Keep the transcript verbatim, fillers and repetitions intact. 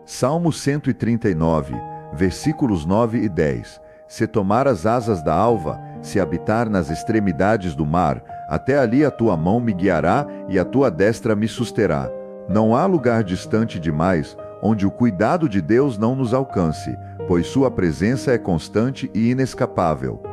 Salmo cento e trinta e nove, versículos nove e dez. Se tomar as asas da alva, se habitar nas extremidades do mar, até ali a tua mão me guiará e a tua destra me susterá. Não há lugar distante demais onde o cuidado de Deus não nos alcance, pois sua presença é constante e inescapável.